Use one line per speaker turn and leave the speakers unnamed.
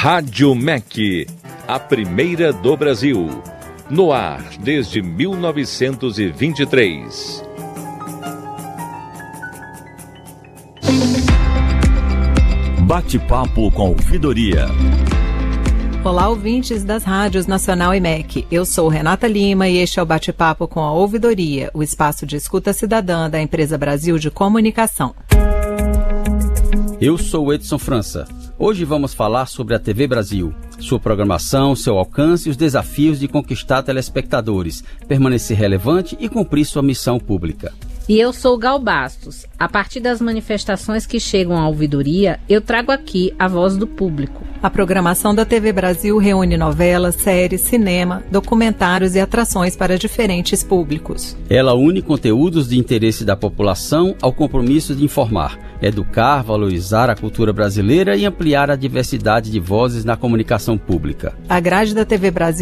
Rádio MEC, a primeira do Brasil. No ar desde 1923.
Bate-papo com ouvidoria.
Olá, ouvintes das rádios Nacional e MEC. Eu sou Renata Lima e este é o Bate-papo com a Ouvidoria, o espaço de escuta cidadã da Empresa Brasil de Comunicação.
Eu sou Edson França. Hoje vamos falar sobre a TV Brasil, sua programação, seu alcance e os desafios de conquistar telespectadores, permanecer relevante e cumprir sua missão pública.
E eu sou Gal Bastos. A partir das manifestações que chegam à ouvidoria, eu trago aqui a voz do público.
A programação da TV Brasil reúne novelas, séries, cinema, documentários e atrações para diferentes públicos.
Ela une conteúdos de interesse da população ao compromisso de informar, educar, valorizar a cultura brasileira e ampliar a diversidade de vozes na comunicação pública.
A grade da TV Brasil